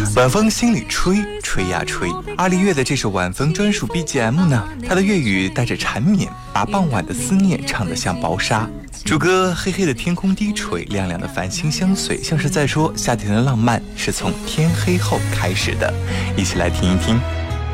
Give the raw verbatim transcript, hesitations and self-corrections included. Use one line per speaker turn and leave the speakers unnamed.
晚风心里吹，吹呀吹。阿丽月的这首晚风专属 B G M 呢，它的粤语带着缠绵，把傍晚的思念唱得像薄纱。主歌黑黑的天空低垂，亮亮的繁星相随，像是在说夏天的浪漫是从天黑后开始的。一起来听一听。